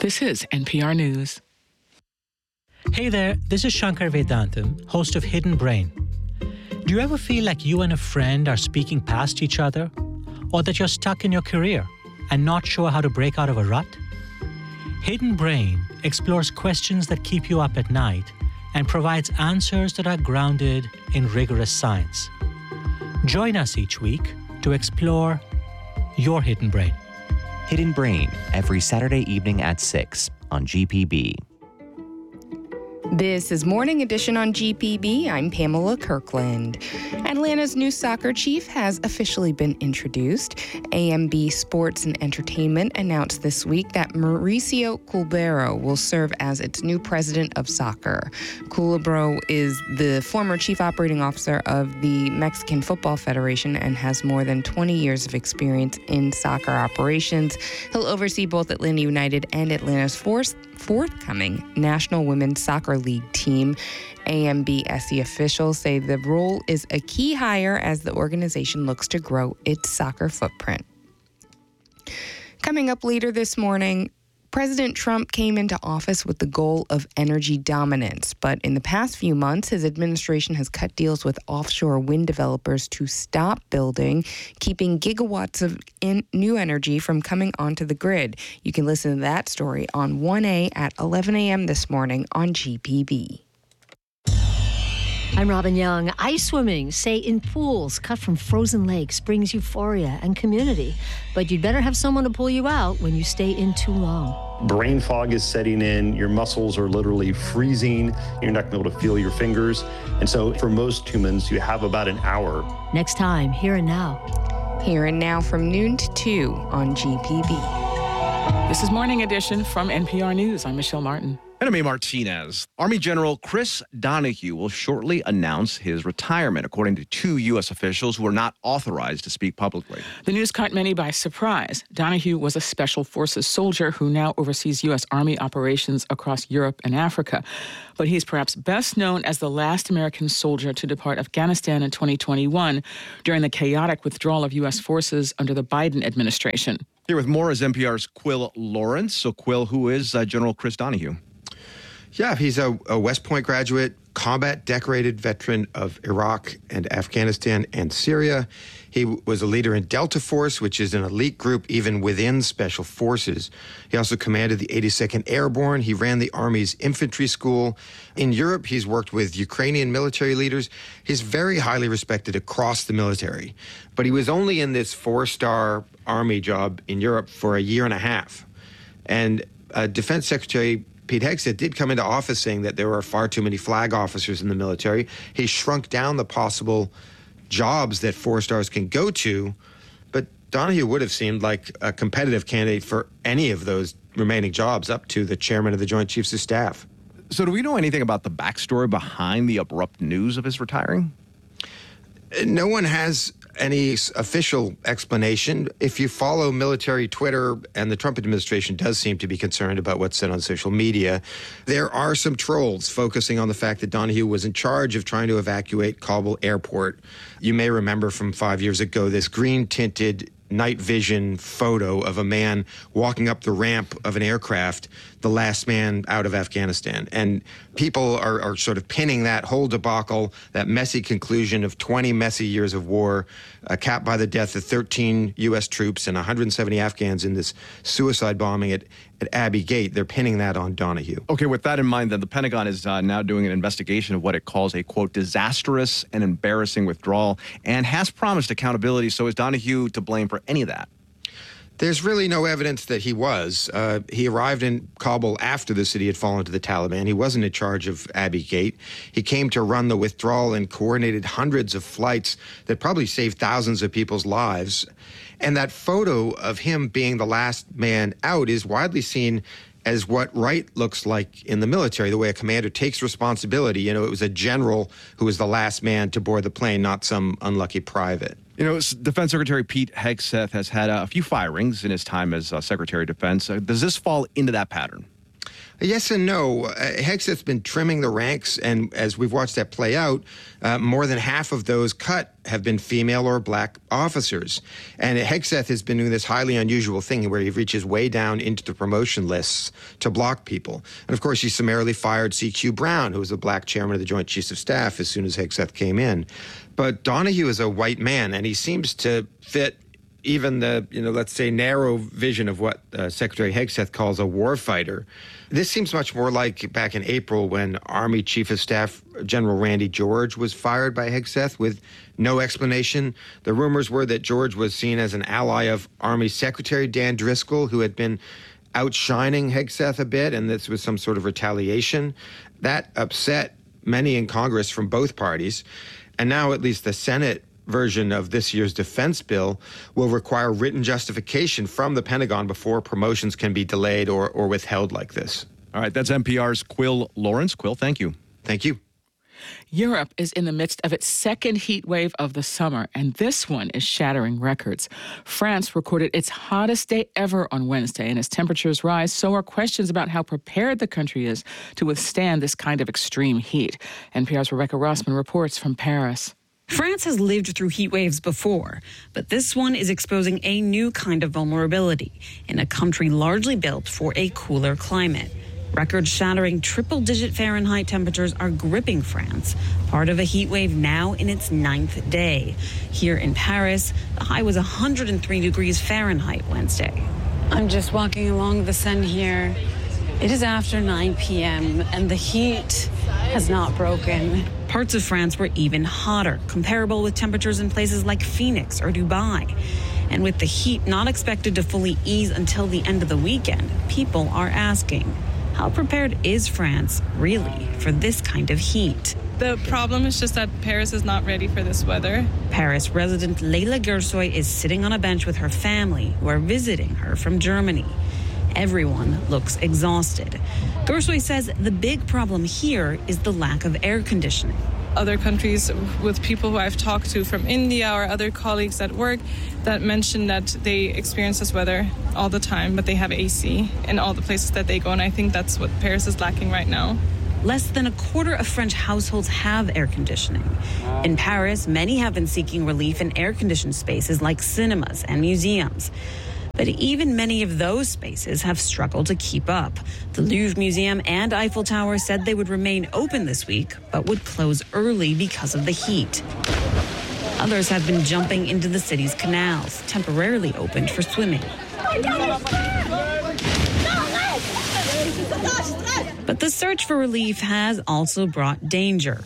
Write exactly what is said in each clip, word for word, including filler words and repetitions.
This is N P R News. Hey there, this is Shankar Vedantam, host of Hidden Brain. Do you ever feel like you and a friend are speaking past each other? Or that you're stuck in your career and not sure how to break out of a rut? Hidden Brain explores questions that keep you up at night and provides answers that are grounded in rigorous science. Join us each week to explore your hidden brain. Hidden Brain, every Saturday evening at six on G P B. This is Morning Edition on G P B. I'm Pamela Kirkland. Atlanta's new soccer chief has officially been introduced. A M B Sports and Entertainment announced this week that Mauricio Culebro will serve as its new president of soccer. Culebro is the former chief operating officer of the Mexican Football Federation and has more than twenty years of experience in soccer operations. He'll oversee both Atlanta United and Atlanta's fourth forthcoming National Women's Soccer League team. A M B S C officials say the role is a key hire as the organization looks to grow its soccer footprint. Coming up later this morning, President Trump came into office with the goal of energy dominance, but in the past few months, his administration has cut deals with offshore wind developers to stop building, keeping gigawatts of in new energy from coming onto the grid. You can listen to that story on one A at eleven a.m. this morning on G P B. I'm Robin Young. Ice swimming, say in pools cut from frozen lakes, brings euphoria and community. But you'd better have someone to pull you out when you stay in too long. Brain fog is setting in. Your muscles are literally freezing. You're not going to be able to feel your fingers. And so for most humans, you have about an hour. Next time, Here and Now. Here and Now from noon to two on G P B. This is Morning Edition from N P R News. I'm Michelle Martin. And I'm A. Martinez. Army General Chris Donahue will shortly announce his retirement, according to two U S officials who are not authorized to speak publicly. The news caught many by surprise. Donahue was a Special Forces soldier who now oversees U S. Army operations across Europe and Africa. But he's perhaps best known as the last American soldier to depart Afghanistan in twenty twenty-one during the chaotic withdrawal of U S forces under the Biden administration. Here with more is N P R's Quill Lawrence. So, Quill, who is uh, General Chris Donahue? Yeah, he's a, a West Point graduate, combat decorated veteran of Iraq and Afghanistan and Syria. He w- was a leader in Delta Force, which is an elite group even within Special Forces. He also commanded the eighty-second Airborne. He ran the Army's infantry school. In Europe, he's worked with Ukrainian military leaders. He's very highly respected across the military. But he was only in this four-star Army job in Europe for a year and a half. And uh, Defense Secretary Pete Hegseth did come into office saying that there are far too many flag officers in the military. He shrunk down the possible jobs that four stars can go to, but Donahue would have seemed like a competitive candidate for any of those remaining jobs up to the chairman of the Joint Chiefs of Staff. So do we know anything about the backstory behind the abrupt news of his retiring? No one has any official explanation. If you follow military Twitter, and the Trump administration does seem to be concerned about what's said on social media, there are some trolls focusing on the fact that Donahue was in charge of trying to evacuate Kabul airport. You may remember from five years ago this green-tinted night vision photo of a man walking up the ramp of an aircraft, the last man out of Afghanistan. And people are, are sort of pinning that whole debacle, that messy conclusion of twenty messy years of war, uh, capped by the death of thirteen U S troops and one hundred seventy Afghans in this suicide bombing at, at Abbey Gate. They're pinning that on Donahue. Okay, with that in mind, then the Pentagon is uh, now doing an investigation of what it calls a, quote, disastrous and embarrassing withdrawal, and has promised accountability. So is Donahue to blame for any of that? There's really no evidence that he was. Uh, he arrived in Kabul after the city had fallen to the Taliban. He wasn't in charge of Abbey Gate. He came to run the withdrawal and coordinated hundreds of flights that probably saved thousands of people's lives. And that photo of him being the last man out is widely seen as what right looks like in the military, the way a commander takes responsibility. You know, it was a general who was the last man to board the plane, not some unlucky private. You know, Defense Secretary Pete Hegseth has had a few firings in his time as uh, Secretary of Defense. Uh, does this fall into that pattern? Yes and no. Uh, Hegseth's been trimming the ranks, and as we've watched that play out, uh, more than half of those cut have been female or black officers. And Hegseth has been doing this highly unusual thing where he reaches way down into the promotion lists to block people. And of course, he summarily fired C Q Brown, who was the black chairman of the Joint Chiefs of Staff, as soon as Hegseth came in. But Donoghue is a white man, and he seems to fit even the, you know, let's say, narrow vision of what uh, Secretary Hegseth calls a warfighter. This seems much more like back in April when Army Chief of Staff General Randy George was fired by Hegseth with no explanation. The rumors were that George was seen as an ally of Army Secretary Dan Driscoll, who had been outshining Hegseth a bit, and this was some sort of retaliation. That upset many in Congress from both parties. And now at least the Senate version of this year's defense bill will require written justification from the Pentagon before promotions can be delayed or, or withheld like this. All right, that's N P R's Quill Lawrence. Quill, thank you. Thank you. Europe is in the midst of its second heat wave of the summer, and this one is shattering records. France recorded its hottest day ever on Wednesday, and as temperatures rise, so are questions about how prepared the country is to withstand this kind of extreme heat. N P R's Rebecca Rossman reports from Paris. France has lived through heat waves before, but this one is exposing a new kind of vulnerability in a country largely built for a cooler climate. Record-shattering triple-digit Fahrenheit temperatures are gripping France, part of a heat wave now in its ninth day. Here in Paris, the high was one hundred three degrees Fahrenheit Wednesday. I'm just walking along the Seine here. It is after nine p.m. and the heat has not broken. Parts of France were even hotter, comparable with temperatures in places like Phoenix or Dubai. And with the heat not expected to fully ease until the end of the weekend, people are asking, how prepared is France really for this kind of heat? The problem is just that Paris is not ready for this weather. Paris resident Leila Gersoy is sitting on a bench with her family who are visiting her from Germany. Everyone looks exhausted. Gersoy says the big problem here is the lack of air conditioning. Other countries with people who I've talked to from India or other colleagues at work that mention that they experience this weather all the time, but they have A C in all the places that they go, and I think that's what Paris is lacking right now. Less than a quarter of French households have air conditioning. In Paris, many have been seeking relief in air-conditioned spaces like cinemas and museums. But even many of those spaces have struggled to keep up. The Louvre Museum and Eiffel Tower said they would remain open this week, but would close early because of the heat. Others have been jumping into the city's canals, temporarily opened for swimming. But the search for relief has also brought danger.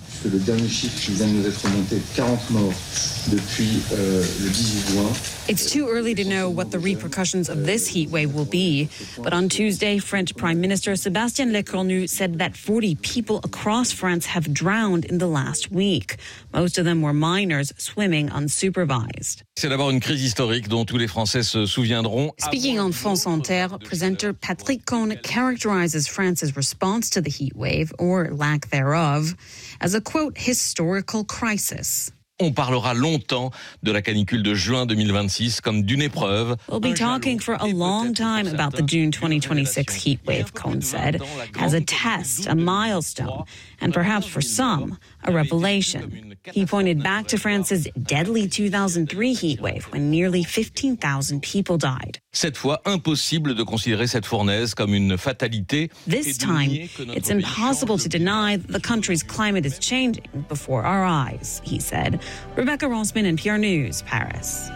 It's too early to know what the repercussions of this heat wave will be. But on Tuesday, French Prime Minister Sébastien Lecornu said that forty people across France have drowned in the last week. Most of them were minors swimming unsupervised. C'est d'abord une crise historique dont tous les Français se souviendront. Speaking on France Inter, presenter Patrick Cohn characterizes France's response to the heat wave, or lack thereof, as a, quote, historical crisis. On parlera longtemps de la canicule de juin deux mille vingt-six comme d'une épreuve. We'll be talking for a long time about the June twenty twenty-six heat wave, Cohn said, as a test, a milestone, and perhaps for some, a revelation. He pointed back to France's deadly two thousand three heat wave when nearly fifteen thousand people died. Cette fois, impossible de considérer cette fournaise comme une fatalité. This time, it's impossible to deny that the country's climate is changing before our eyes, he said. Rebecca Rossman, N P R News, Paris.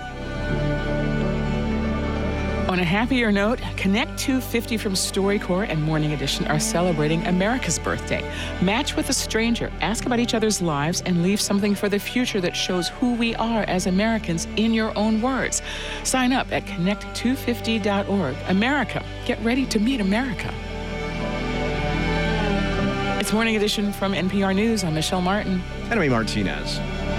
On a happier note, Connect two fifty from StoryCorps and Morning Edition are celebrating America's birthday. Match with a stranger, ask about each other's lives, and leave something for the future that shows who we are as Americans in your own words. Sign up at connect two fifty dot org. America, get ready to meet America. It's Morning Edition from N P R News. I'm Michelle Martin. And I'm Martinez.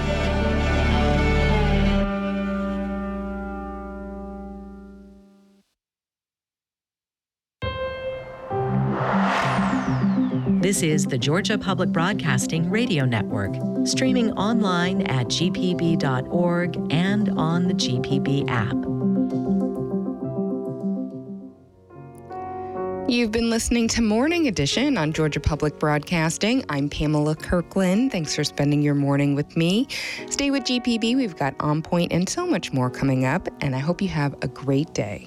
This is the Georgia Public Broadcasting Radio Network, streaming online at g p b dot org and on the G P B app. You've been listening to Morning Edition on Georgia Public Broadcasting. I'm Pamela Kirkland. Thanks for spending your morning with me. Stay with G P B. We've got On Point and so much more coming up, and I hope you have a great day.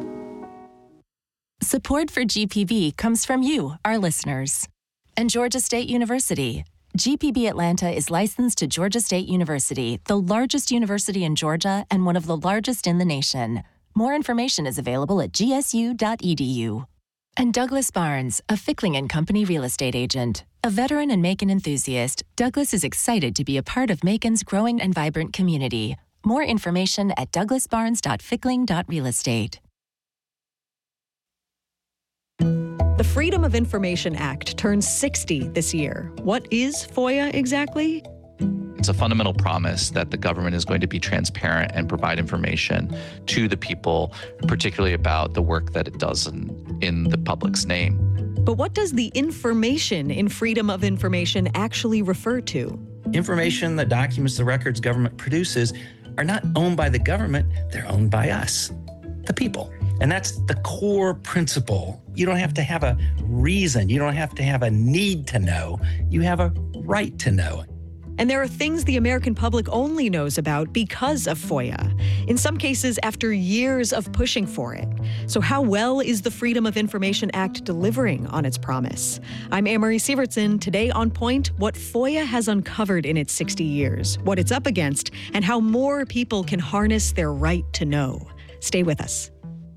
Support for G P B comes from you, our listeners. And Georgia State University. G P B Atlanta is licensed to Georgia State University, the largest university in Georgia and one of the largest in the nation. More information is available at g s u dot e d u. And Douglas Barnes, a Fickling and Company real estate agent. A veteran and Macon enthusiast, Douglas is excited to be a part of Macon's growing and vibrant community. More information at douglas barnes dot fickling dot real estate. The Freedom of Information Act turns sixty this year. What is FOIA exactly? It's a fundamental promise that the government is going to be transparent and provide information to the people, particularly about the work that it does in, in the public's name. But what does the information in Freedom of Information actually refer to? Information, the documents, the records government produces are not owned by the government, they're owned by us, the people. And that's the core principle. You don't have to have a reason. You don't have to have a need to know. You have a right to know. And there are things the American public only knows about because of FOIA, in some cases after years of pushing for it. So how well is the Freedom of Information Act delivering on its promise? I'm Anne-Marie Sievertson. Today on Point, what FOIA has uncovered in its sixty years, what it's up against, and how more people can harness their right to know. Stay with us.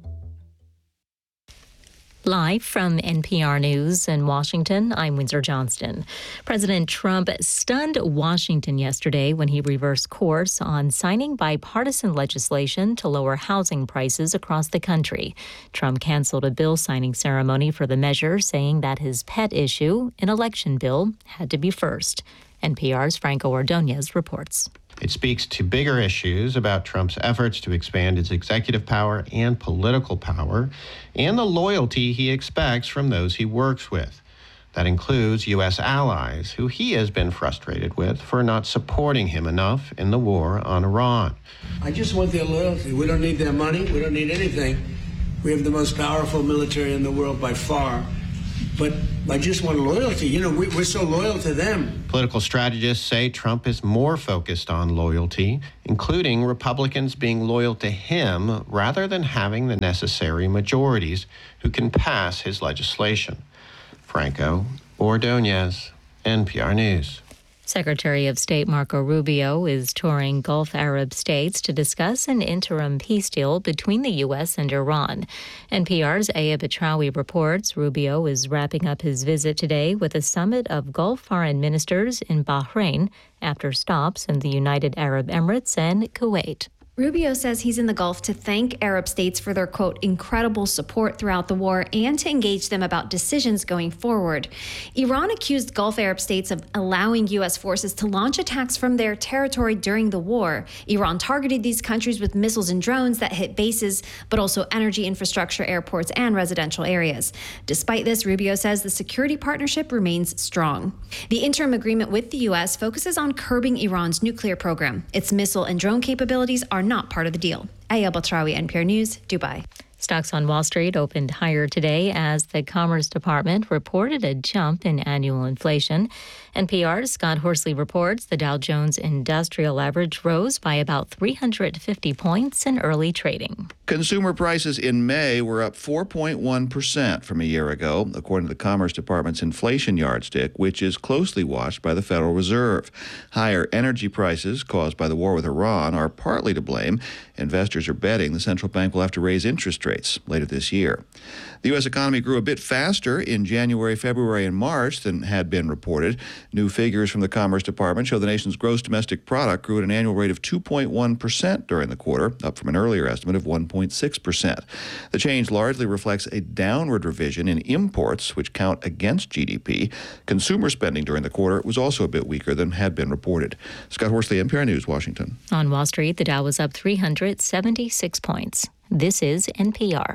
Live from N P R News in Washington, I'm Windsor Johnston. President Trump stunned Washington yesterday when he reversed course on signing bipartisan legislation to lower housing prices across the country. Trump canceled a bill signing ceremony for the measure, saying that his pet issue, an election bill, had to be first. N P R's Franco Ordonez reports. It speaks to bigger issues about Trump's efforts to expand his executive power and political power, and the loyalty he expects from those he works with. That includes U S allies, who he has been frustrated with for not supporting him enough in the war on Iran. I just want their loyalty. We don't need their money. We don't need anything. We have the most powerful military in the world by far. But I just want loyalty. You know, we, we're so loyal to them. Political strategists say Trump is more focused on loyalty, including Republicans being loyal to him rather than having the necessary majorities who can pass his legislation. Franco Ordonez, N P R News. Secretary of State Marco Rubio is touring Gulf Arab states to discuss an interim peace deal between the U S and Iran. N P R's Aya Batrawi reports Rubio is wrapping up his visit today with a summit of Gulf foreign ministers in Bahrain after stops in the United Arab Emirates and Kuwait. Rubio says he's in the Gulf to thank Arab states for their, quote, incredible support throughout the war and to engage them about decisions going forward. Iran accused Gulf Arab states of allowing U S forces to launch attacks from their territory during the war. Iran targeted these countries with missiles and drones that hit bases, but also energy infrastructure, airports, and residential areas. Despite this, Rubio says the security partnership remains strong. The interim agreement with the U S focuses on curbing Iran's nuclear program. Its missile and drone capabilities are not part of the deal. Aya Batrawi, N P R News, Dubai. Stocks on Wall Street opened higher today as the Commerce Department reported a jump in annual inflation. N P R's Scott Horsley reports the Dow Jones Industrial Average rose by about three hundred fifty points in early trading. Consumer prices in May were up four point one percent from a year ago, according to the Commerce Department's inflation yardstick, which is closely watched by the Federal Reserve. Higher energy prices caused by the war with Iran are partly to blame. Investors are betting the central bank will have to raise interest rates later this year. The U S economy grew a bit faster in January, February, and March than had been reported. New figures from the Commerce Department show the nation's gross domestic product grew at an annual rate of two point one percent during the quarter, up from an earlier estimate of one point six percent. The change largely reflects a downward revision in imports, which count against G D P. Consumer spending during the quarter was also a bit weaker than had been reported. Scott Horsley, N P R News, Washington. On Wall Street, the Dow was up three hundred seventy-six points. This is N P R.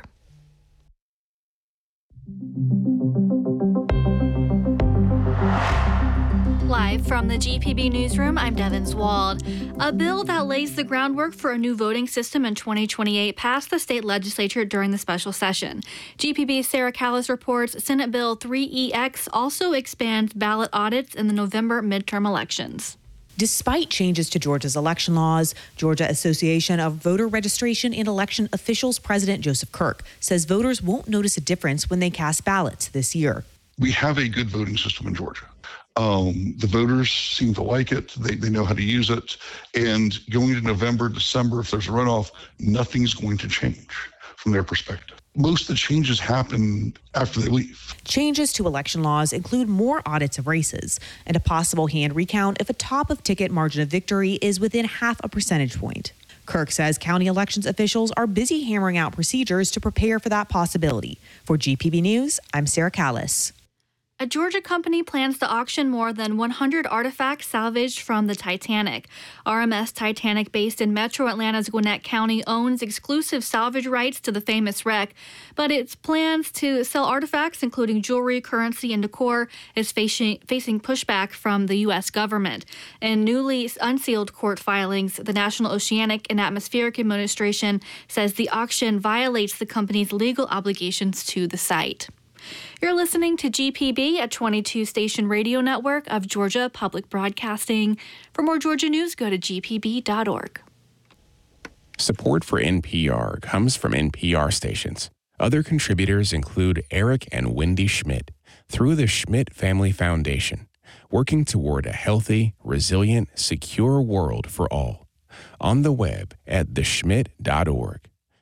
Live from the G P B Newsroom, I'm Devin Swald. A bill that lays the groundwork for a new voting system in twenty twenty-eight passed the state legislature during the special session. G P B's Sarah Callis reports Senate Bill three E X also expands ballot audits in the November midterm elections. Despite changes to Georgia's election laws, Georgia Association of Voter Registration and Election Officials President Joseph Kirk says voters won't notice a difference when they cast ballots this year. We have a good voting system in Georgia. Um, the voters seem to like it. They, they know how to use it. And going into November, December, if there's a runoff, nothing's going to change from their perspective. Most of the changes happen after they leave. Changes to election laws include more audits of races and a possible hand recount if a top-of-ticket margin of victory is within half a percentage point. Kirk says county elections officials are busy hammering out procedures to prepare for that possibility. For G P B News, I'm Sarah Callis. A Georgia company plans to auction more than one hundred artifacts salvaged from the Titanic. R M S Titanic, based in Metro Atlanta's Gwinnett County, owns exclusive salvage rights to the famous wreck, but its plans to sell artifacts, including jewelry, currency, and decor, is facing, facing pushback from the U S government. In newly unsealed court filings, the National Oceanic and Atmospheric Administration says the auction violates the company's legal obligations to the site. You're listening to G P B, a twenty-two station radio network of Georgia Public Broadcasting. For more Georgia news, go to G P B dot org. Support for N P R comes from N P R stations. Other contributors include Eric and Wendy Schmidt through the Schmidt Family Foundation, working toward a healthy, resilient, secure world for all. On the web at the schmidt dot org.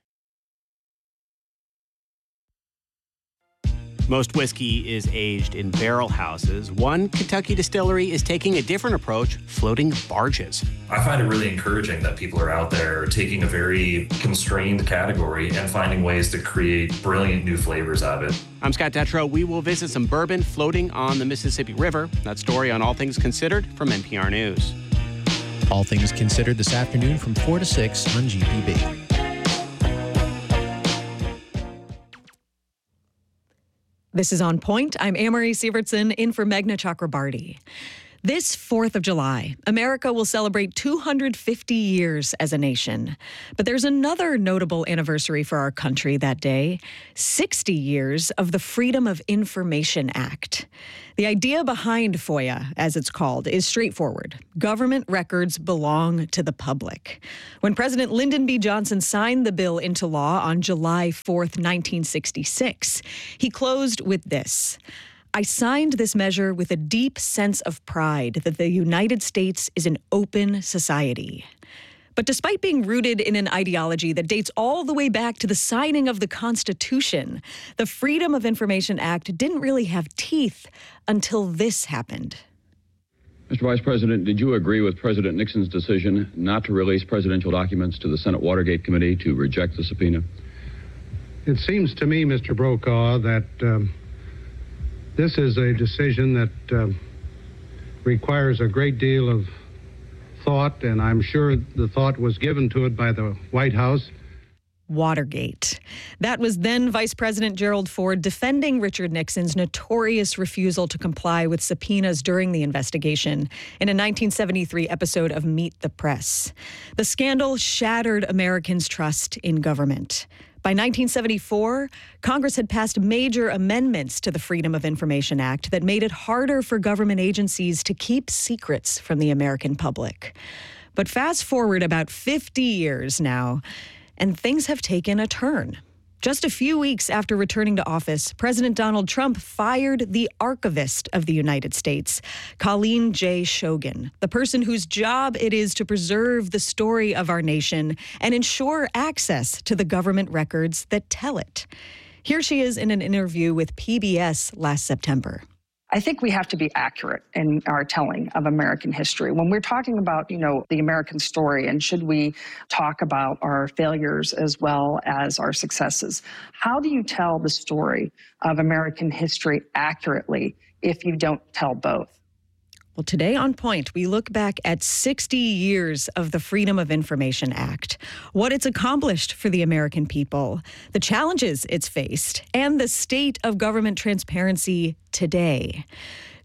Most whiskey is aged in barrel houses. One Kentucky distillery is taking a different approach, floating barges. I find it really encouraging that people are out there taking a very constrained category and finding ways to create brilliant new flavors out of it. I'm Scott Detrow. We will visit some bourbon floating on the Mississippi River. That story on All Things Considered from N P R News. All Things Considered this afternoon from four to six on G P B. This is On Point. I'm Amory Sievertson, in for Meghna Chakrabarty. This fourth of July, America will celebrate two hundred fifty years as a nation. But there's another notable anniversary for our country that day, sixty years of the Freedom of Information Act. The idea behind FOIA, as it's called, is straightforward. Government records belong to the public. When President Lyndon B. Johnson signed the bill into law on July fourth, nineteen sixty-six, he closed with this: I signed this measure with a deep sense of pride that the United States is an open society. But despite being rooted in an ideology that dates all the way back to the signing of the Constitution, the Freedom of Information Act didn't really have teeth until this happened. Mister Vice President, did you agree with President Nixon's decision not to release presidential documents to the Senate Watergate Committee to reject the subpoena? It seems to me, Mister Brokaw, that um, this is a decision that uh, requires a great deal of thought, and I'm sure the thought was given to it by the White House. Watergate. That was then Vice President Gerald Ford defending Richard Nixon's notorious refusal to comply with subpoenas during the investigation in a nineteen seventy-three episode of Meet the Press. The scandal shattered Americans' trust in government. By nineteen seventy-four, Congress had passed major amendments to the Freedom of Information Act that made it harder for government agencies to keep secrets from the American public. But fast forward about fifty years now, and things have taken a turn. Just a few weeks after returning to office, President Donald Trump fired the archivist of the United States, Colleen J. Shogan, the person whose job it is to preserve the story of our nation and ensure access to the government records that tell it. Here she is in an interview with P B S last September. I think we have to be accurate in our telling of American history. When we're talking about, you know, the American story, and should we talk about our failures as well as our successes? How do you tell the story of American history accurately if you don't tell both? Well, today on Point, we look back at sixty years of the Freedom of Information Act, what it's accomplished for the American people, the challenges it's faced, and the state of government transparency today.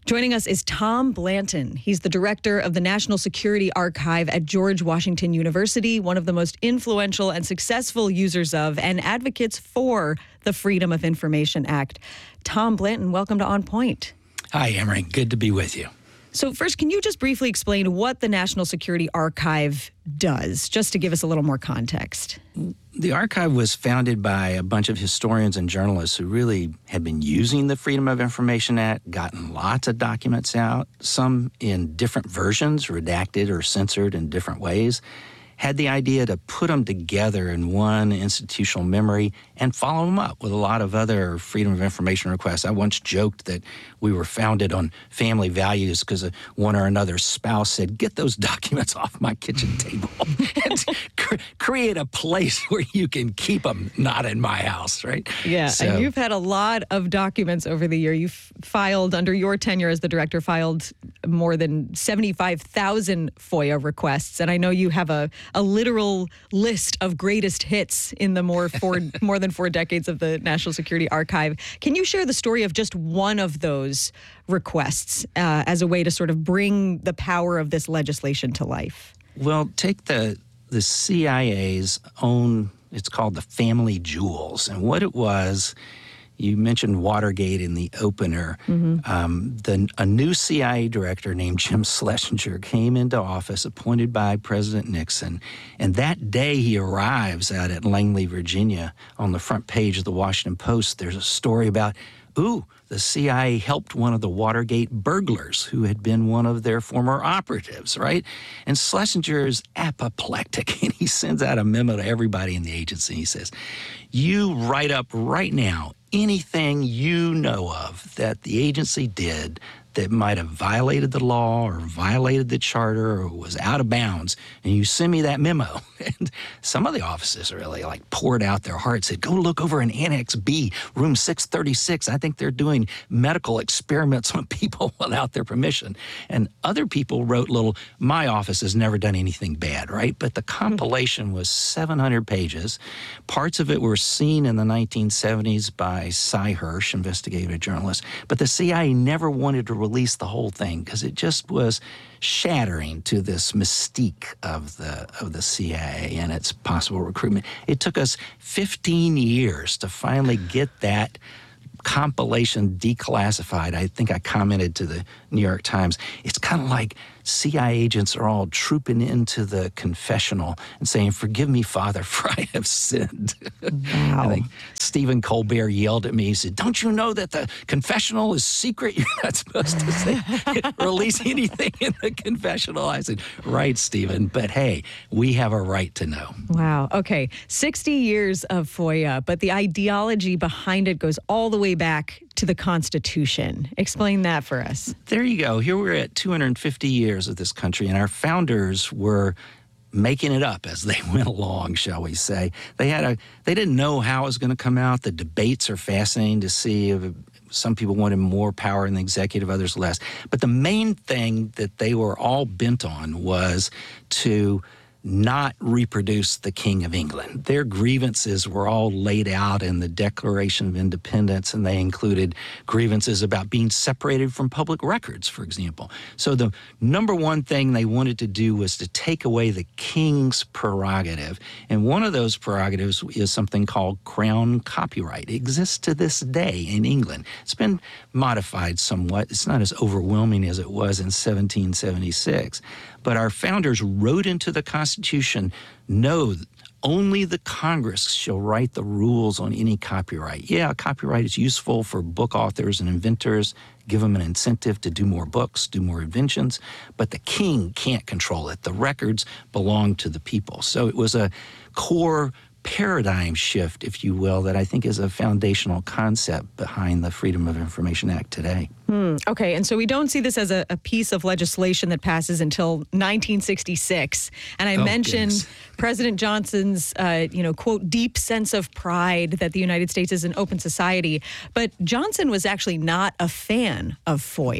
Joining us is Tom Blanton. He's the director of the National Security Archive at George Washington University, one of the most influential and successful users of and advocates for the Freedom of Information Act. Tom Blanton, welcome to On Point. Hi, Emery. Good to be with you. So first, can you just briefly explain what the National Security Archive does, just to give us a little more context? The archive was founded by a bunch of historians and journalists who really had been using the Freedom of Information Act, gotten lots of documents out, some in different versions, redacted or censored in different ways, had the idea to put them together in one institutional memory and follow them up with a lot of other Freedom of Information requests. I once joked that we were founded on family values because one or another spouse said, get those documents off my kitchen table and cr- create a place where you can keep them, not in my house, right? Yeah, so, and you've had a lot of documents over the year. You've filed, under your tenure as the director, filed more than seventy-five thousand FOIA requests, and I know you have a a literal list of greatest hits in the more four, more than four decades of the National Security Archive. Can you share the story of just one of those requests uh, as a way to sort of bring the power of this legislation to life? Well, take the the C I A's own, it's called the Family Jewels. And what it was, you mentioned Watergate in the opener. Mm-hmm. Um, the, a new C I A director named Jim Schlesinger came into office, appointed by President Nixon. And that day he arrives out at Langley, Virginia. On the front page of the Washington Post, there's a story about, ooh, the C I A helped one of the Watergate burglars who had been one of their former operatives, right? And Schlesinger is apoplectic, and he sends out a memo to everybody in the agency. He says, you write up right now anything you know of that the agency did that might have violated the law or violated the charter or was out of bounds, and you send me that memo. And some of the offices really like poured out their hearts, said, go look over in Annex B, room six thirty-six. I think they're doing medical experiments on people without their permission. And other people wrote little, my office has never done anything bad, right? But the compilation was seven hundred pages. Parts of it were seen in the nineteen seventies by Cy Hirsch, investigative journalist. But the C I A never wanted to release the whole thing because it just was shattering to this mystique of the of the C I A and its possible recruitment. It took us fifteen years to finally get that compilation declassified. I think I commented to the New York Times, it's kind of like C I A agents are all trooping into the confessional and saying, forgive me, Father, for I have sinned. Wow. I think Stephen Colbert yelled at me, he said, don't you know that the confessional is secret? You're not supposed to say, release anything in the confessional. I said, right, Stephen, but hey, we have a right to know. Wow. Okay. sixty years of FOIA, but the ideology behind it goes all the way back to the Constitution. Explain that for us. There you go. Here we're at two hundred fifty years of this country, and our founders were making it up as they went along, shall we say. They had a they didn't know how it was going to come out. The debates are fascinating to see. Some people wanted more power in the executive, others less. But the main thing that they were all bent on was to not reproduce the King of England. Their grievances were all laid out in the Declaration of Independence, and they included grievances about being separated from public records, for example. So the number one thing they wanted to do was to take away the king's prerogative. And one of those prerogatives is something called crown copyright. It exists to this day in England. It's been modified somewhat. It's not as overwhelming as it was in seventeen seventy-six. But our founders wrote into the Constitution, no, only the Congress shall write the rules on any copyright. Yeah, copyright is useful for book authors and inventors, give them an incentive to do more books, do more inventions, but the king can't control it. The records belong to the people. So it was a core paradigm shift, if you will, that I think is a foundational concept behind the Freedom of Information Act today. Hmm. Okay, and so we don't see this as a, a piece of legislation that passes until nineteen sixty-six. And I oh, mentioned goodness. President Johnson's, uh, you know, quote, deep sense of pride that the United States is an open society. But Johnson was actually not a fan of FOIA.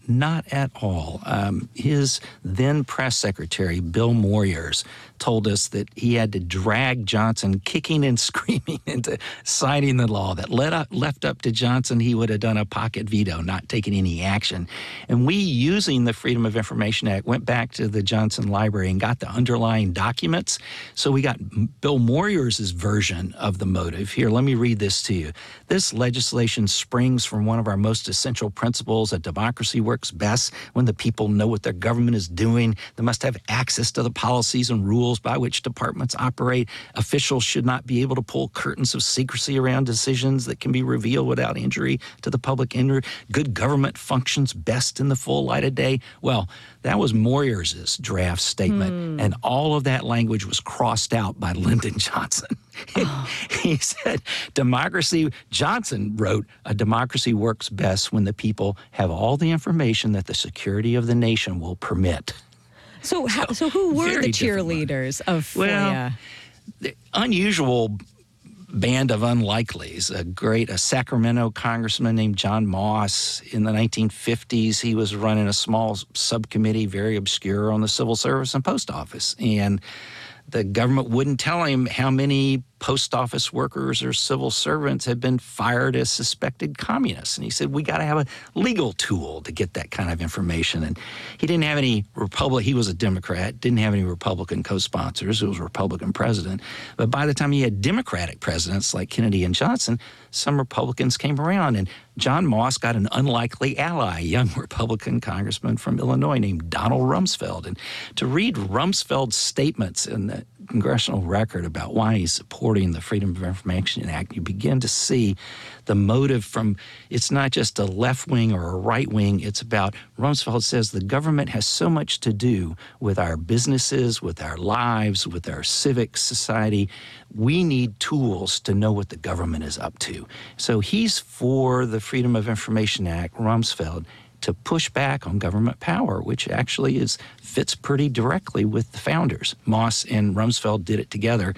Not at all. Um, his then press secretary, Bill Moyers, told us that he had to drag Johnson kicking and screaming into signing the law. That let up, left up to Johnson, he would have done a pocket veto, not taken any action. And we, using the Freedom of Information Act, went back to the Johnson Library and got the underlying documents. So we got Bill Moyers' version of the motive. Here, let me read this to you. This legislation springs from one of our most essential principles: a democracy works best when the people know what their government is doing. They must have access to the policies and rules by which departments operate. Officials should not be able to pull curtains of secrecy around decisions that can be revealed without injury to the public interest. Good government functions best in the full light of day. Well, that was Moyers' draft statement, mm. and all of that language was crossed out by Lyndon Johnson. Oh. He said, democracy, Johnson wrote, a democracy works best when the people have all the information that the security of the nation will permit. So, how, so who were the cheerleaders of FOIA? Well, the unusual band of unlikelies. A great a Sacramento congressman named John Moss. In the nineteen fifties, he was running a small subcommittee, very obscure, on the civil service and post office. And the government wouldn't tell him how many post office workers or civil servants had been fired as suspected communists. And he said, we got to have a legal tool to get that kind of information. And he didn't have any Republic. He was a Democrat, didn't have any Republican co-sponsors. It was a Republican president. But by the time he had Democratic presidents like Kennedy and Johnson, some Republicans came around. And John Moss got an unlikely ally, a young Republican congressman from Illinois named Donald Rumsfeld. And to read Rumsfeld's statements in the congressional record about why he's supporting the Freedom of Information Act, you begin to see the motive from, it's not just a left wing or a right wing, it's about, Rumsfeld says the government has so much to do with our businesses, with our lives, with our civic society. We need tools to know what the government is up to. So he's for the Freedom of Information Act, Rumsfeld, to push back on government power, which actually is fits pretty directly with the founders. Moss and Rumsfeld did it together.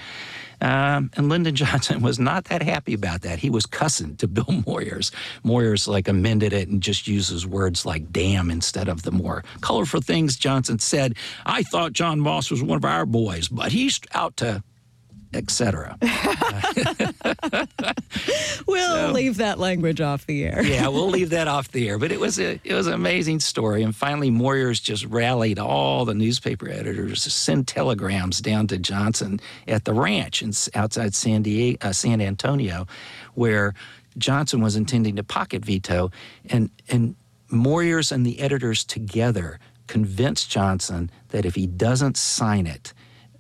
Um, and Lyndon Johnson was not that happy about that. He was cussing to Bill Moyers. Moyers like amended it and just uses words like damn instead of the more colorful things Johnson said. I thought John Moss was one of our boys, but he's out to et cetera. We'll so, leave that language off the air. Yeah, we'll leave that off the air. But it was a it was an amazing story. And finally, Moyers just rallied all the newspaper editors to send telegrams down to Johnson at the ranch in, outside San Diego, uh, San Antonio, where Johnson was intending to pocket veto. And, and Moyers and the editors together convinced Johnson that if he doesn't sign it,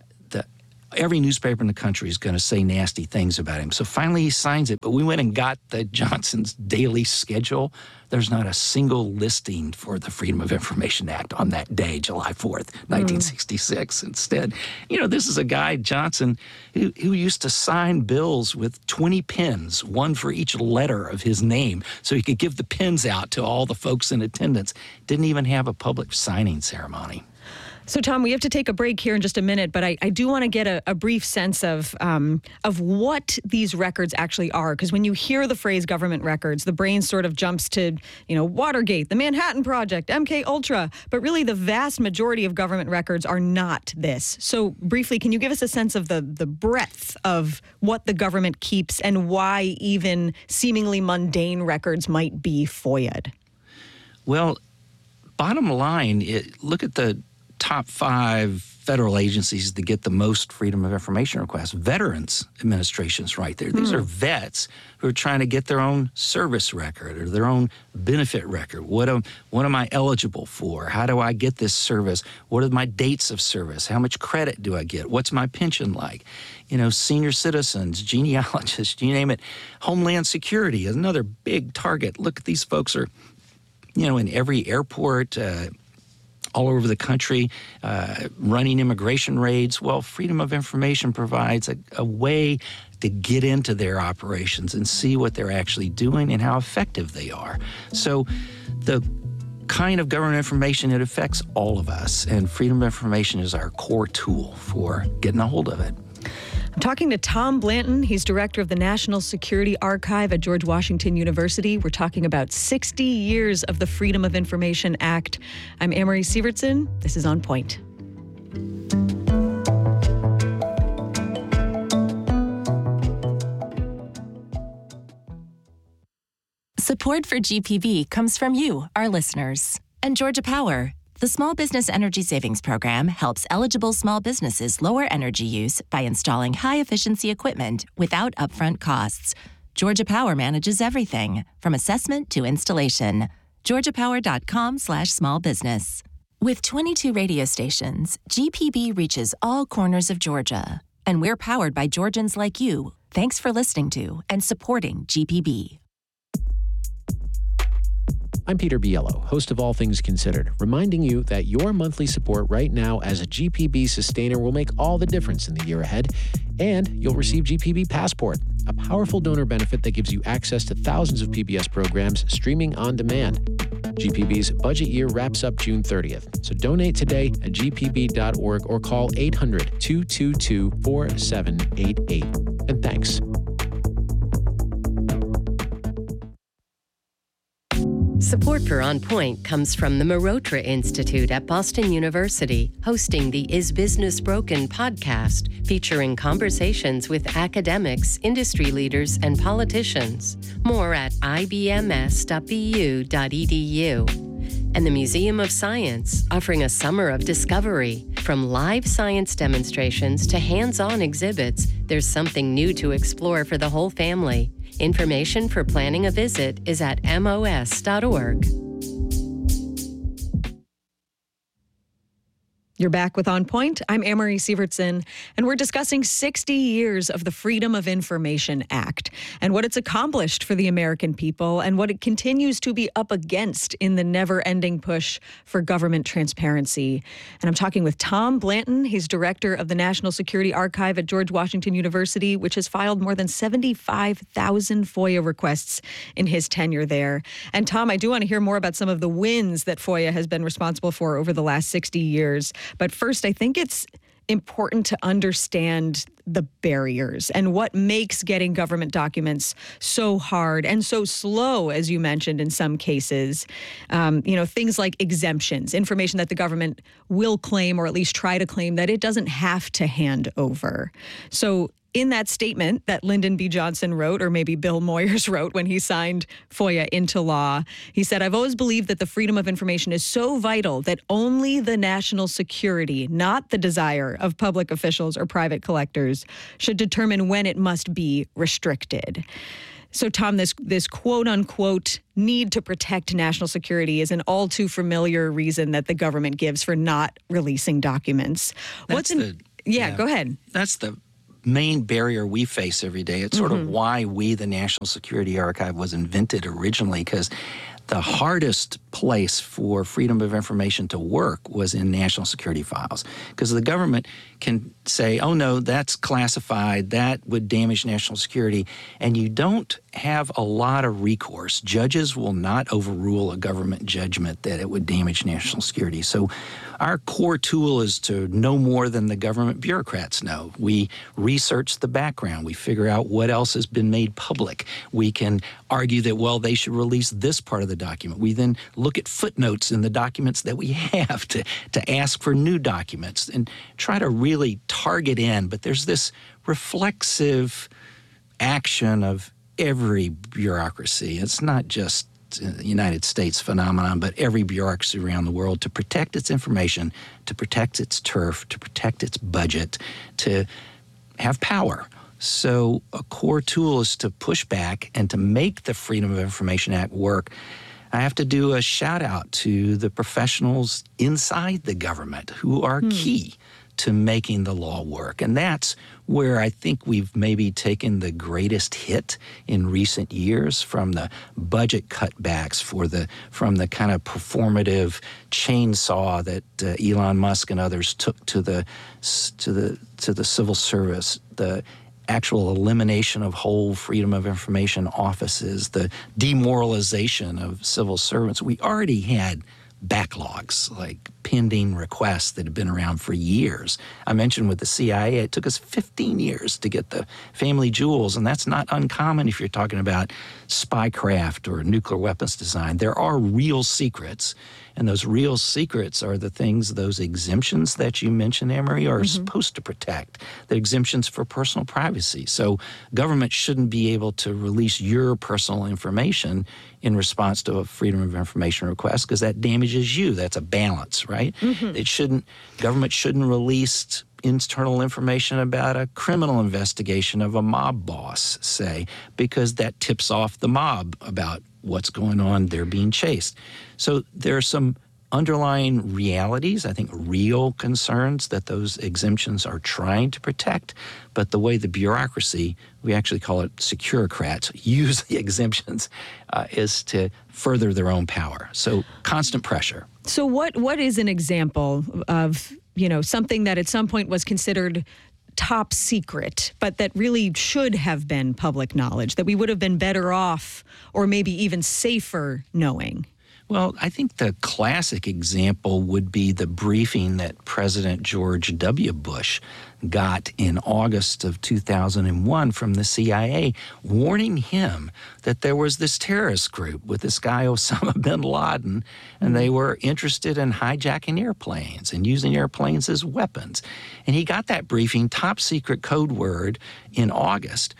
every newspaper in the country is going to say nasty things about him. So finally he signs it, but we went and got the Johnson's daily schedule. There's not a single listing for the Freedom of Information Act on that day, July fourth, nineteen sixty-six. Mm. Instead, you know, this is a guy, Johnson, who, who used to sign bills with twenty pens, one for each letter of his name, so he could give the pens out to all the folks in attendance. Didn't even have a public signing ceremony. So, Tom, we have to take a break here in just a minute, but I, I do want to get a, a brief sense of um, of what these records actually are. Because when you hear the phrase government records, the brain sort of jumps to, you know, Watergate, the Manhattan Project, M K Ultra. But really, the vast majority of government records are not this. So, briefly, can you give us a sense of the, the breadth of what the government keeps and why even seemingly mundane records might be FOIA'd? Well, bottom line, it, look at the top five federal agencies that get the most Freedom of Information requests. Veterans Administration's right there. These mm. are vets who are trying to get their own service record or their own benefit record. What am, what am I eligible for? How do I get this service? What are my dates of service? How much credit do I get? What's my pension like? You know, senior citizens, genealogists, you name it. Homeland Security is another big target. Look, these folks are, you know, in every airport, uh, all over the country, uh, running immigration raids. Well, Freedom of Information provides a, a way to get into their operations and see what they're actually doing and how effective they are. So the kind of government information, it affects all of us, and Freedom of Information is our core tool for getting a hold of it. I'm talking to Tom Blanton. He's director of the National Security Archive at George Washington University. We're talking about sixty years of the Freedom of Information Act. I'm Amory Sievertson. This is On Point. Support for G P B comes from you, our listeners. And Georgia Power, the Small Business Energy Savings Program, helps eligible small businesses lower energy use by installing high-efficiency equipment without upfront costs. Georgia Power manages everything, from assessment to installation. georgiapower.com slash small business. With twenty-two radio stations, G P B reaches all corners of Georgia. And we're powered by Georgians like you. Thanks for listening to and supporting G P B. I'm Peter Biello, host of All Things Considered, reminding you that your monthly support right now as a G P B sustainer will make all the difference in the year ahead. And you'll receive G P B Passport, a powerful donor benefit that gives you access to thousands of P B S programs streaming on demand. G P B's budget year wraps up June thirtieth, so donate today at g p b dot org or call eight hundred, two two two, four seven eight eight. And thanks. Support for On Point comes from the Marotra Institute at Boston University, hosting the Is Business Broken podcast, featuring conversations with academics, industry leaders, and politicians. More at i b m s dot b u dot e d u. And the Museum of Science, offering a summer of discovery. From live science demonstrations to hands-on exhibits, there's something new to explore for the whole family. Information for planning a visit is at m o s dot org. You're back with On Point. I'm Amory Sievertson, and we're discussing sixty years of the Freedom of Information Act and what it's accomplished for the American people and what it continues to be up against in the never-ending push for government transparency. And I'm talking with Tom Blanton. He's director of the National Security Archive at George Washington University, which has filed more than seventy-five thousand FOIA requests in his tenure there. And Tom, I do want to hear more about some of the wins that FOIA has been responsible for over the last sixty years. But first, I think it's important to understand the barriers and what makes getting government documents so hard and so slow, as you mentioned, in some cases. Um, you know, things like exemptions, information that the government will claim or at least try to claim that it doesn't have to hand over. So in that statement that Lyndon B. Johnson wrote, or maybe Bill Moyers wrote when he signed FOIA into law, he said, "I've always believed that the freedom of information is so vital that only the national security, not the desire of public officials or private collectors, should determine when it must be restricted." So, Tom, this this quote-unquote need to protect national security is an all too familiar reason that the government gives for not releasing documents. That's What's in, the, yeah, yeah, go ahead. That's the main barrier we face every day. It's sort mm-hmm. of why we, the National Security Archive, was invented originally, because the hardest place for freedom of information to work was in national security files, because the government can say, oh, no, that's classified, that would damage national security, and you don't have a lot of recourse. Judges will not overrule a government judgment that it would damage national security. So our core tool is to know more than the government bureaucrats know. We research the background. We figure out what else has been made public. We can argue that, well, they should release this part of the document. We then look at footnotes in the documents that we have to, to ask for new documents and try to really target in. But there's this reflexive action of every bureaucracy. It's not just a United States phenomenon, but every bureaucracy around the world, to protect its information, to protect its turf, to protect its budget, to have power. So a core tool is to push back and to make the Freedom of Information Act work. I have to do a shout out to the professionals inside the government who are hmm. key to making the law work. And that's where I think we've maybe taken the greatest hit in recent years, from the budget cutbacks for the from the kind of performative chainsaw that uh, Elon Musk and others took to the to the to the civil service, the actual elimination of whole Freedom of Information offices, the demoralization of civil servants. We already had backlogs, like pending requests that have been around for years. I mentioned with the C I A, it took us fifteen years to get the family jewels, and that's not uncommon if you're talking about spycraft or nuclear weapons design. There are real secrets, and those real secrets are the things, those exemptions that you mentioned, Emery, are mm-hmm. supposed to protect. The exemptions for personal privacy. So government shouldn't be able to release your personal information in response to a Freedom of Information request, because that damages you. That's a balance, right? Mm-hmm. It shouldn't, government shouldn't release internal information about a criminal investigation of a mob boss, say, because that tips off the mob about what's going on. They're being chased. So there are some underlying realities, I think real concerns that those exemptions are trying to protect, but the way the bureaucracy, we actually call it securocrats, use the exemptions uh, is to further their own power. So constant pressure. So what what is an example of, you know, something that at some point was considered top secret, but that really should have been public knowledge, that we would have been better off or maybe even safer knowing? Well, I think the classic example would be the briefing that President George W. Bush got in August of two thousand one from the C I A, warning him that there was this terrorist group with this guy Osama bin Laden, and they were interested in hijacking airplanes and using airplanes as weapons. And he got that briefing, top secret code word, in August.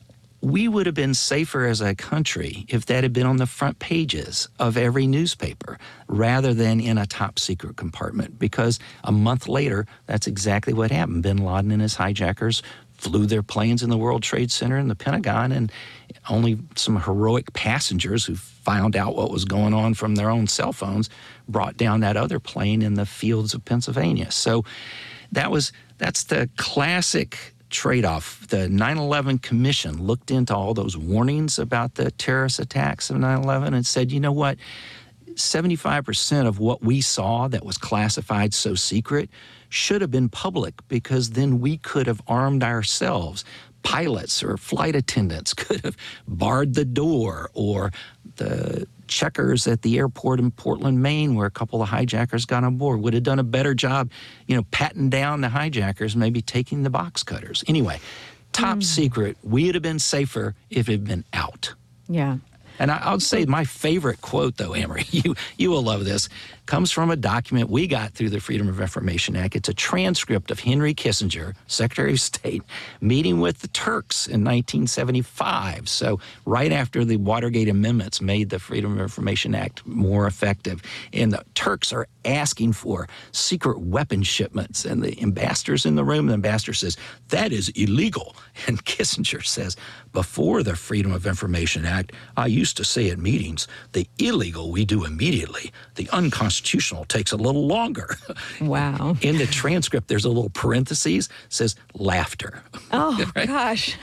We would have been safer as a country if that had been on the front pages of every newspaper rather than in a top secret compartment, because a month later, that's exactly what happened. Bin Laden and his hijackers flew their planes in the World Trade Center and the Pentagon, and only some heroic passengers who found out what was going on from their own cell phones brought down that other plane in the fields of Pennsylvania. So that was that's the classic trade-off. The nine eleven Commission looked into all those warnings about the terrorist attacks of nine eleven and said, you know what, seventy-five percent of what we saw that was classified so secret should have been public, because then we could have armed ourselves. Pilots or flight attendants could have barred the door, or the checkers at the airport in Portland, Maine, where a couple of hijackers got on board, would have done a better job, you know, patting down the hijackers, maybe taking the box cutters. Anyway, top mm. secret, we would have been safer if it had been out. Yeah. And I, I'll say my favorite quote, though, Amory, you, you will love this, comes from a document we got through the Freedom of Information Act. It's a transcript of Henry Kissinger, Secretary of State, meeting with the Turks in nineteen seventy-five. So right after the Watergate amendments made the Freedom of Information Act more effective. And the Turks are asking for secret weapon shipments. And the ambassador's in the room, the ambassador says, that is illegal. And Kissinger says, before the Freedom of Information Act, I used to say at meetings, the illegal we do immediately. The unconstitutional takes a little longer. Wow. In the transcript, there's a little parentheses, says laughter. Oh, right? Gosh.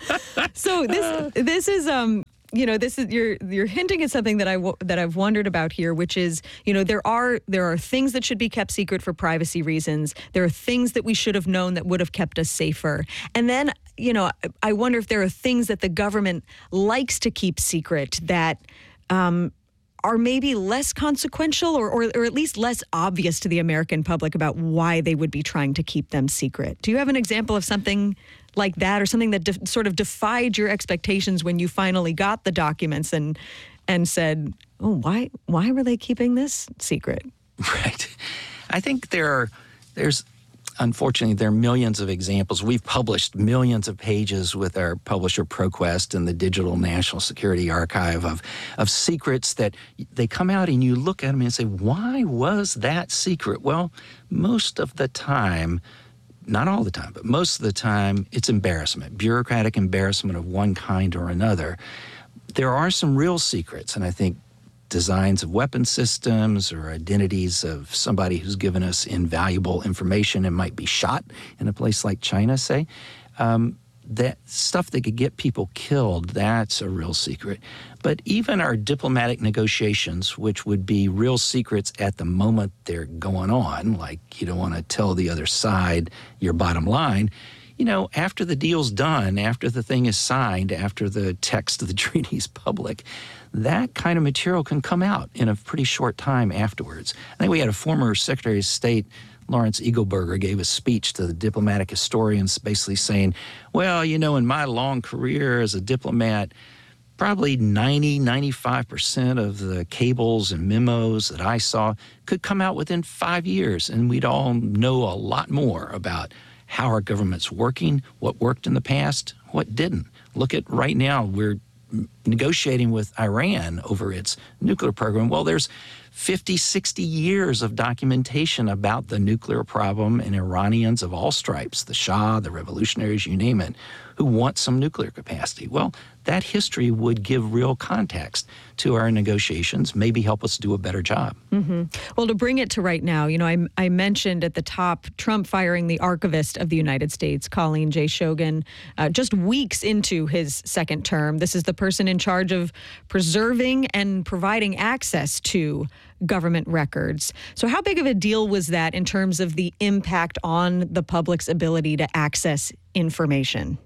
So this this is um you know, this is you're you're hinting at something that I w- that I've wondered about here, which is, you know, there are there are things that should be kept secret for privacy reasons. There are things that we should have known that would have kept us safer. And then, you know, I wonder if there are things that the government likes to keep secret that um, are maybe less consequential, or, or or at least less obvious to the American public about why they would be trying to keep them secret. Do you have an example of something like that, or something that de- sort of defied your expectations when you finally got the documents and and said, oh, why why were they keeping this secret? Right. I think there are, there's, unfortunately, there are millions of examples. We've published millions of pages with our publisher ProQuest and the Digital National Security Archive of, of secrets that they come out and you look at them and say, why was that secret? Well, most of the time, not all the time, but most of the time, it's embarrassment, bureaucratic embarrassment of one kind or another. There are some real secrets, and I think designs of weapon systems or identities of somebody who's given us invaluable information and might be shot in a place like China, say, um, that stuff that could get people killed, that's a real secret. But even our diplomatic negotiations, which would be real secrets at the moment they're going on, like you don't want to tell the other side your bottom line, you know, after the deal's done, after the thing is signed, after the text of the treaty is public, that kind of material can come out in a pretty short time afterwards. I think we had a former Secretary of State, Lawrence Eagleburger, gave a speech to the diplomatic historians basically saying, well, you know, in my long career as a diplomat, probably ninety, ninety-five percent of the cables and memos that I saw could come out within five years, and we'd all know a lot more about how our government's working, what worked in the past, what didn't. Look at right now, we're negotiating with Iran over its nuclear program. Well, there's fifty, sixty years of documentation about the nuclear problem and Iranians of all stripes, the Shah, the revolutionaries, you name it, who want some nuclear capacity. Well, that history would give real context to our negotiations, maybe help us do a better job. Mm-hmm. Well, to bring it to right now, you know, I, I mentioned at the top Trump firing the archivist of the United States, Colleen J. Shogan, uh, just weeks into his second term. This is the person in charge of preserving and providing access to government records. So how big of a deal was that in terms of the impact on the public's ability to access information?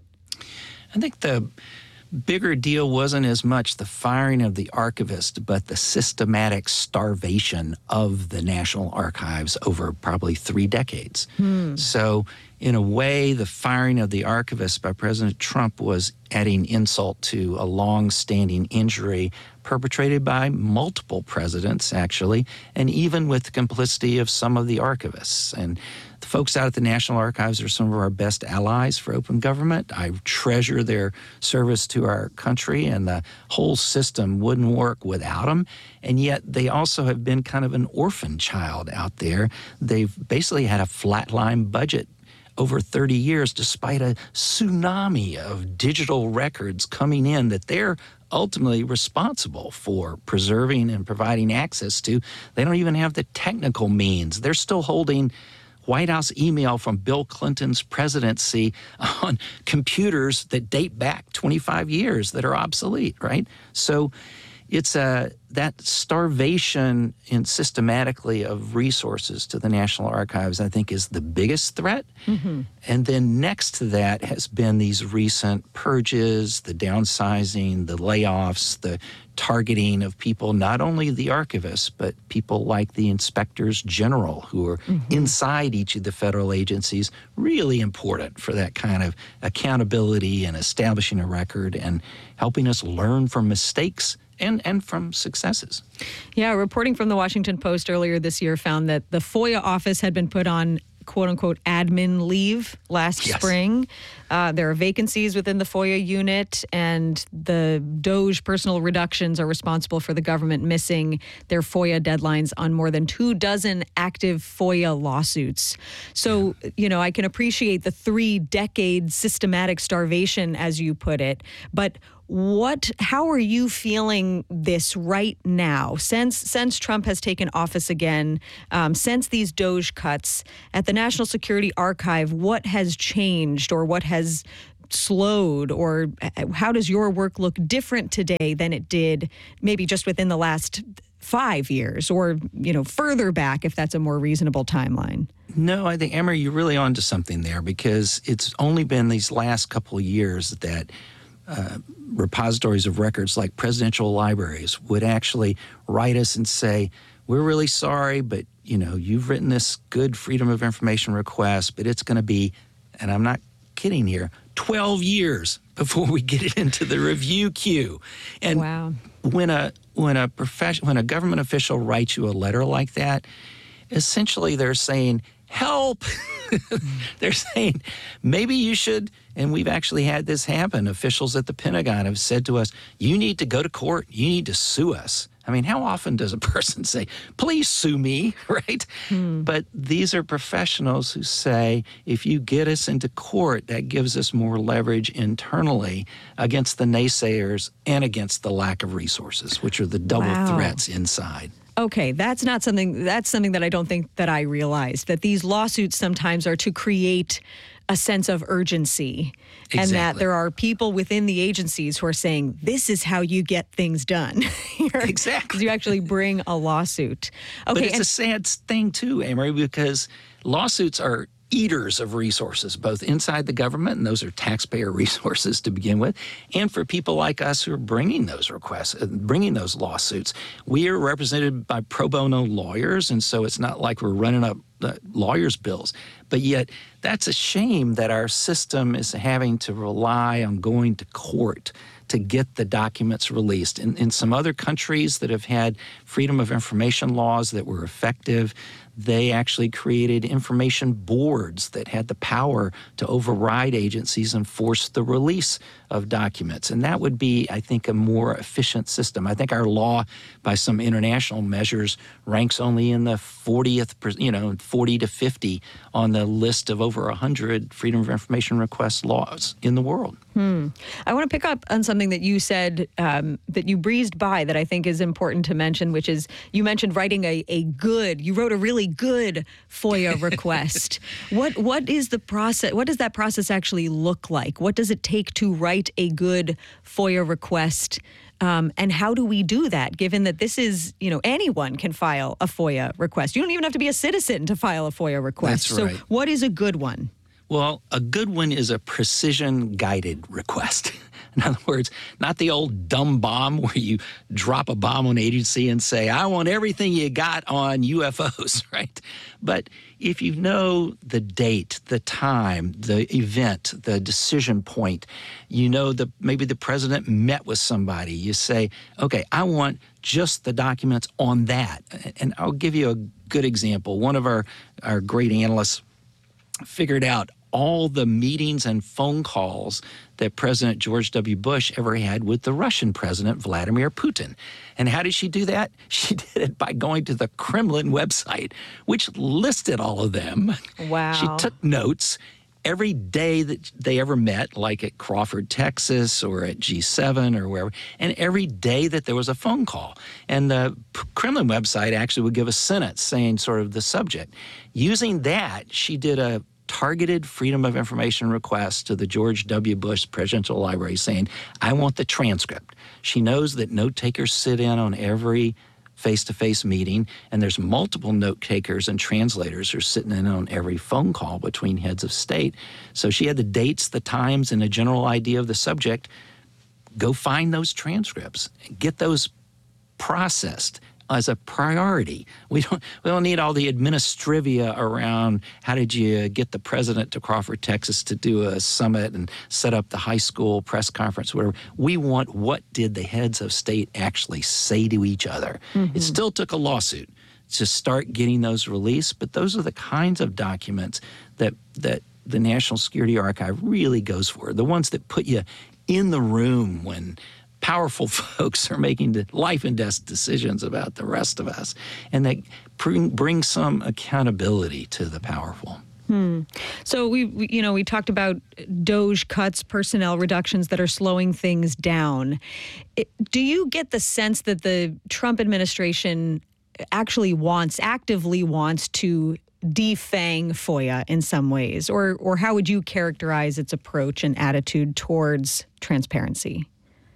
I think the bigger deal wasn't as much the firing of the archivist, but the systematic starvation of the National Archives over probably three decades. Hmm. So in a way, the firing of the archivist by President Trump was adding insult to a long-standing injury perpetrated by multiple presidents, actually, and even with the complicity of some of the archivists. And the folks out at the National Archives are some of our best allies for open government. I treasure their service to our country, and the whole system wouldn't work without them. And yet they also have been kind of an orphan child out there. They've basically had a flatline budget over thirty years, despite a tsunami of digital records coming in that they're ultimately responsible for preserving and providing access to. They don't even have the technical means. They're still holding White House email from Bill Clinton's presidency on computers that date back twenty-five years that are obsolete, right? So it's a, that starvation in systematically of resources to the National Archives, I think, is the biggest threat. Mm-hmm. And then next to that has been these recent purges, the downsizing, the layoffs, the targeting of people, not only the archivists, but people like the inspectors general who are mm-hmm. inside each of the federal agencies, really important for that kind of accountability and establishing a record and helping us learn from mistakes and, and from successes. Yeah, reporting from the Washington Post earlier this year found that the FOIA office had been put on quote-unquote admin leave last yes. spring. Uh, there are vacancies within the FOIA unit, and the DOJ personal reductions are responsible for the government missing their FOIA deadlines on more than two dozen active FOIA lawsuits. So, yeah. you know, I can appreciate the three-decade systematic starvation, as you put it, but What, how are you feeling this right now? Since since Trump has taken office again, um, since these DOJ cuts at the National Security Archive, what has changed or what has slowed, or how does your work look different today than it did maybe just within the last five years or, you know, further back if that's a more reasonable timeline? No, I think, Emery, you're really onto something there, because it's only been these last couple of years that Uh, repositories of records like presidential libraries would actually write us and say, we're really sorry, but, you know, you've written this good Freedom of Information request, but it's going to be, and I'm not kidding here, twelve years before we get it into the review queue. And wow. when a when a profession when a government official writes you a letter like that, essentially they're saying, help. They're saying, maybe you should, and we've actually had this happen. Officials at the Pentagon have said to us, you need to go to court. You need to sue us. I mean, how often does a person say, please sue me, right? Hmm. But these are professionals who say, if you get us into court, that gives us more leverage internally against the naysayers and against the lack of resources, which are the double wow. threats inside. Okay, that's not something, that's something that I don't think that I realized, that these lawsuits sometimes are to create a sense of urgency. Exactly. And that there are people within the agencies who are saying, this is how you get things done. Exactly. You actually bring a lawsuit. Okay, but it's and- a sad thing too, Amory, because lawsuits are eaters of resources, both inside the government, and those are taxpayer resources to begin with, and for people like us who are bringing those requests, bringing those lawsuits. We are represented by pro bono lawyers, and so it's not like we're running up the lawyers' bills. But yet, that's a shame that our system is having to rely on going to court to get the documents released. In, in some other countries that have had freedom of information laws that were effective, they actually created information boards that had the power to override agencies and force the release of documents. And that would be, I think, a more efficient system. I think our law, by some international measures, ranks only in the fortieth, you know, forty to fifty on the list of over one hundred freedom of information request laws in the world. Hmm. I want to pick up on something that you said um, that you breezed by that I think is important to mention, which is you mentioned writing a, a good, you wrote a really good FOIA request. What What is the process? What does that process actually look like? What does it take to write a good FOIA request? Um, and how do we do that, given that this is, you know, anyone can file a FOIA request? You don't even have to be a citizen to file a FOIA request. That's right. So what is a good one? Well, a good one is a precision-guided request. In other words, not the old dumb bomb where you drop a bomb on an agency and say, I want everything you got on U F Os, right? But if you know the date, the time, the event, the decision point, you know the maybe the president met with somebody, you say, okay, I want just the documents on that. And I'll give you a good example. One of our, our great analysts figured out all the meetings and phone calls that President George W. Bush ever had with the Russian president, Vladimir Putin. And how did she do that? She did it by going to the Kremlin website, which listed all of them. Wow. She took notes every day that they ever met, like at Crawford, Texas, or at G seven or wherever, and every day that there was a phone call. And the Kremlin website actually would give a sentence saying sort of the subject. Using that, she did a targeted Freedom of Information request to the George W. Bush Presidential Library saying, I want the transcript. She knows that note takers sit in on every face-to-face meeting, and there's multiple note takers and translators who are sitting in on every phone call between heads of state. So she had the dates, the times, and a general idea of the subject. Go find those transcripts, get those processed as a priority. We don't we don't need all the administrivia around how did you get the president to Crawford, Texas to do a summit and set up the high school press conference, whatever. We want what did the heads of state actually say to each other. Mm-hmm. It still took a lawsuit to start getting those released, but those are the kinds of documents that that the National Security Archive really goes for, the ones that put you in the room when powerful folks are making the life and death decisions about the rest of us, and they bring, bring some accountability to the powerful. Hmm. So we, we, you know, we talked about DOGE cuts, personnel reductions that are slowing things down. It, do you get the sense that the Trump administration actually wants, actively wants to defang FOIA in some ways, or or how would you characterize its approach and attitude towards transparency?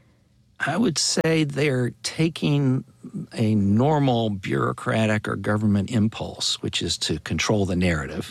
I would say they're taking a normal bureaucratic or government impulse, which is to control the narrative,